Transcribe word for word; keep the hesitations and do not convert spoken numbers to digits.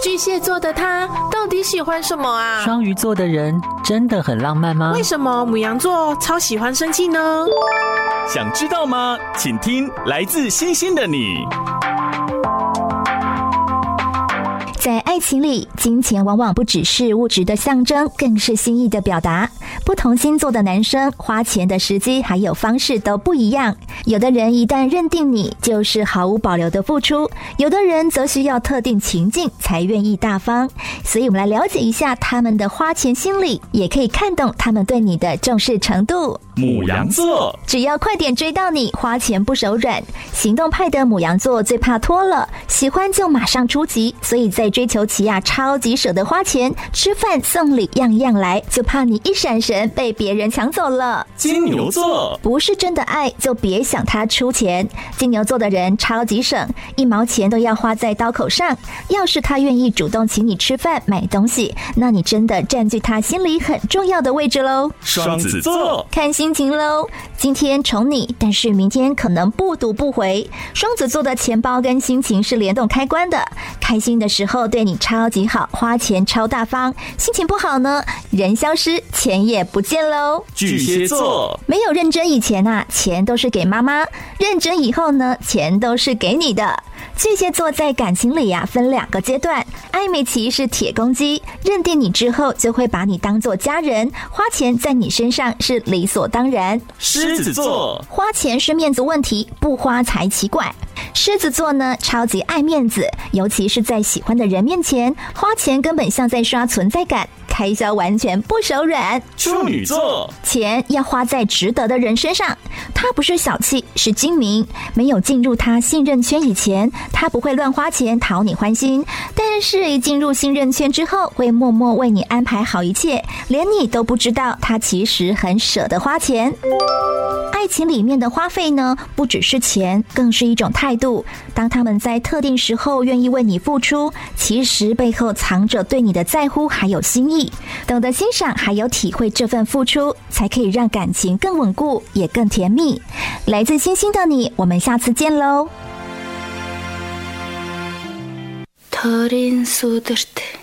巨蟹座的他到底喜欢什么啊？ 双鱼座的人真的很浪漫吗？ 为什么牡羊座超喜欢生气呢？ 想知道吗？请听来自星星的你。 在爱情里，金钱往往不只是物质的象征，更是心意的表达。不同星座的男生花钱的时机还有方式都不一样，有的人一旦认定你，就是毫无保留的付出，有的人则需要特定情境才愿意大方。所以我们来了解一下他们的花钱心理，也可以看懂他们对你的重视程度。 牡羊座， 只要快点追到你，花钱不手软。行动派的牡羊座最怕拖了，喜欢就马上出击，所以在追求期啊，超级舍得花钱，吃饭送礼样样来，就怕你一闪神被别人抢走了。 金牛座， 不是真的爱就别想他出钱。金牛座的人超级省，一毛钱都要花在刀口上。要是他愿意主动请你吃饭买东西，那你真的占据他心里很重要的位置咯。 双子座， 看心情咯，今天宠你，但是明天可能不读不回。双子座的钱包跟心情是联动开关的，开心的时候对你超级好，花钱超大方，心情不好呢，人消失钱也不见咯。 巨蟹座， 没有认真以前啊，钱都是给妈妈，认真以后呢，钱都是给你的。巨蟹座在感情里啊，分两个阶段，暧昧期是铁公鸡，认定你之后就会把你当作家人，花钱在你身上是理所当然。 狮子座， 花钱是面子问题，不花才奇怪。狮子座呢，超级爱面子，尤其是在喜欢的人面前，花钱根本像在刷存在感，开销完全不手软。 处女座， 钱要花在值得的人身上，他不是小气，是精明。没有进入他信任圈以前，他不会乱花钱讨你欢心，但是一进入信任圈之后，会默默为你安排好一切，连你都不知道他其实很舍得花钱。爱情里面的花费呢，不只是钱，更是一种态度。当他们在特定时候愿意为你付出，其实背后藏着对你的在乎还有心意。懂得欣赏还有体会这份付出，才可以让感情更稳固也更甜蜜。来自星星的你，我们下次见喽。 터린 쏟을 때